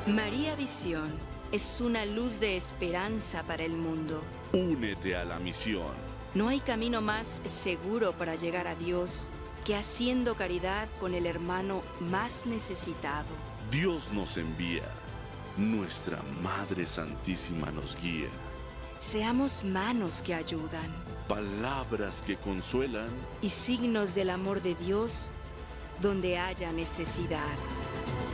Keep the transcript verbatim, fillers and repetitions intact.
María Visión es una luz de esperanza para el mundo. Únete a la misión. No hay camino más seguro para llegar a Dios que haciendo caridad con el hermano más necesitado. Dios nos envía. Nuestra Madre Santísima nos guía. Seamos manos que ayudan. Palabras que consuelan. Y signos del amor de Dios donde haya necesidad.